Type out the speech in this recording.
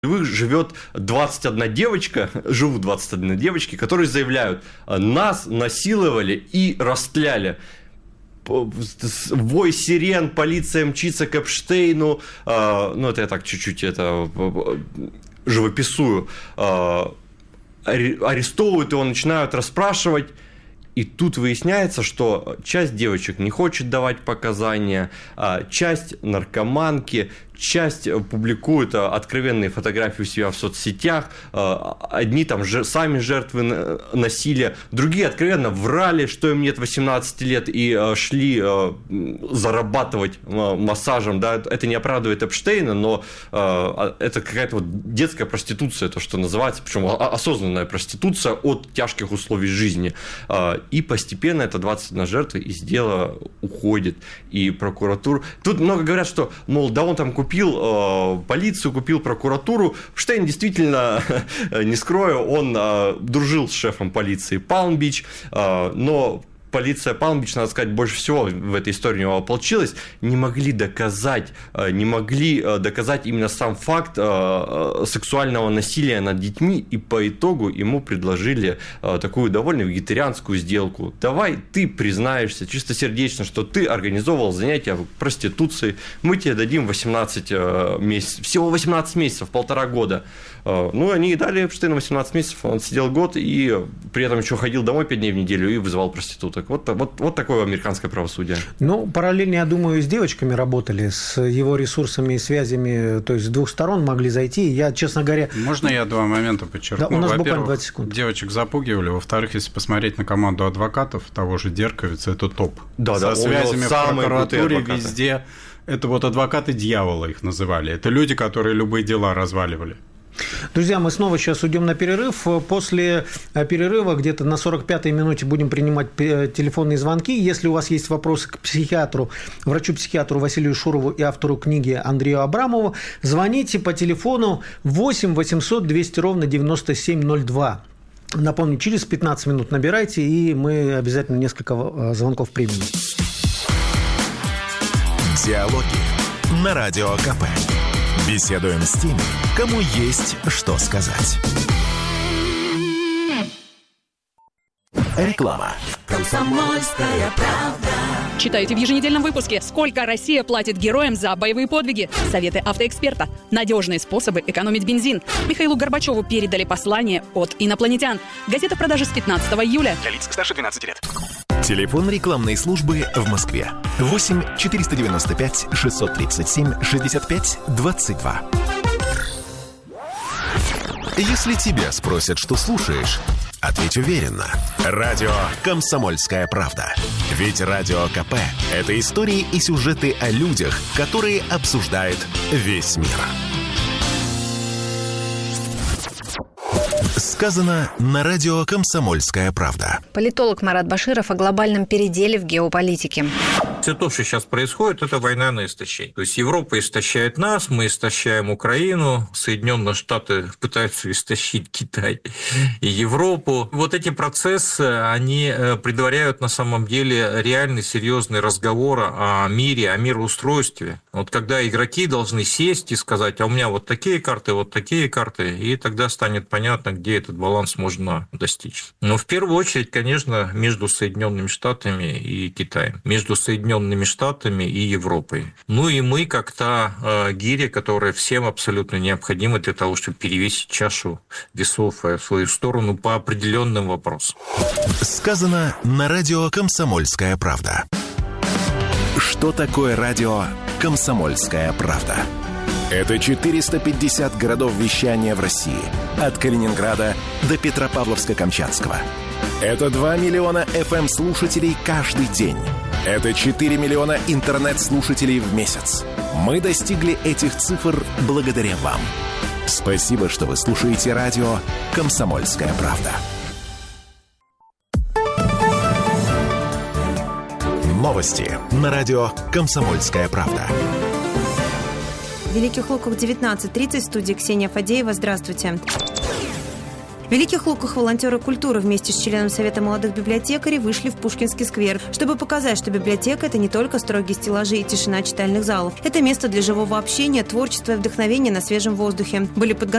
живут 21 девочки, которые заявляют: нас насиловали и растляли. Вой сирен, полиция мчится к Эпштейну, это я так чуть-чуть живописую, арестовывают его, начинают расспрашивать. И тут выясняется, что часть девочек не хочет давать показания, часть наркоманки, часть публикует откровенные фотографии у себя в соцсетях, одни там сами жертвы насилия, другие откровенно врали, что им нет 18 лет, и шли зарабатывать массажем. Да? Это не оправдывает Эпштейна, но это какая-то вот детская проституция, то, что называется, причем осознанная проституция от тяжких условий жизни. И постепенно это 21 жертва из дела уходит. И прокуратура... Тут много говорят, что, мол, да он там купил полицию, купил прокуратуру. Эпштейн действительно, не скрою, он дружил с шефом полиции Палм-Бич, но полиция Палм-Бич, надо сказать, больше всего в этой истории у него ополчилась, не могли доказать именно сам факт сексуального насилия над детьми, и по итогу ему предложили такую довольно вегетарианскую сделку. Давай ты признаешься чистосердечно, что ты организовывал занятия проституцией, мы тебе дадим 18 месяцев, всего 18 месяцев, 1,5 года. Они и дали Эпштейну 18 месяцев, он сидел год и при этом еще ходил домой 5 дней в неделю и вызывал проституток. Вот такое американское правосудие. Параллельно, я думаю, с девочками работали, с его ресурсами и связями, то есть с двух сторон могли зайти. Я, честно говоря... Можно я 2 момента подчеркну? Да, у нас буквально 20 секунд. Девочек запугивали. Во-вторых, если посмотреть на команду адвокатов того же Дерковица, это топ. Со связями в прокуратуре везде. Это вот адвокаты дьявола их называли. Это люди, которые любые дела разваливали. Друзья, мы снова сейчас уйдем на перерыв. После перерыва где-то на 45-й минуте будем принимать телефонные звонки. Если у вас есть вопросы к психиатру, врачу-психиатру Василию Шурову и автору книги Андрею Абрамову, звоните по телефону 8 800 200 ровно 9702. Напомню, через 15 минут набирайте, и мы обязательно несколько звонков примем. Диалоги на Радио КП. Беседуем с теми, кому есть что сказать. Реклама. Комсомольская правда. Читайте в еженедельном выпуске, сколько Россия платит героям за боевые подвиги. Советы автоэксперта. Надежные способы экономить бензин. Михаилу Горбачеву передали послание от инопланетян. Газета в продаже с 15 июля. Для лиц старше 12 лет. Телефон рекламной службы в Москве. 8 495 637 65 22. Если тебя спросят, что слушаешь, ответь уверенно. Радио «Комсомольская правда». Ведь Радио КП – это истории и сюжеты о людях, которые обсуждает весь мир. Сказано на радио «Комсомольская правда». Политолог Марат Баширов о глобальном переделе в геополитике. Все то, что сейчас происходит, это война на истощение. То есть Европа истощает нас, мы истощаем Украину, Соединенные Штаты пытаются истощить Китай и Европу. Вот эти процессы, они предваряют на самом деле реальный серьезный разговор о мире, о мироустройстве. Вот когда игроки должны сесть и сказать: а у меня вот такие карты, и тогда станет понятно, где этот баланс можно достичь. Но в первую очередь, конечно, между Соединенными Штатами и Китаем, между Соединенными Штатами и Европой. И мы, как та гиря, которая всем абсолютно необходима для того, чтобы перевесить чашу весов в свою сторону по определенным вопросам. Сказано на радио «Комсомольская правда». Что такое радио «Комсомольская правда»? Это 450 городов вещания в России. От Калининграда до Петропавловска-Камчатского. Это 2 миллиона FM-слушателей каждый день. Это 4 миллиона интернет-слушателей в месяц. Мы достигли этих цифр благодаря вам. Спасибо, что вы слушаете радио «Комсомольская правда». Новости на радио «Комсомольская правда». В Великих Луках 19:30, в студии Ксения Фадеева. Здравствуйте. В Великих Луках волонтеры культуры вместе с членом Совета молодых библиотекарей вышли в Пушкинский сквер, чтобы показать, что библиотека – это не только строгие стеллажи и тишина читальных залов. Это место для живого общения, творчества и вдохновения на свежем воздухе. Были подготовлены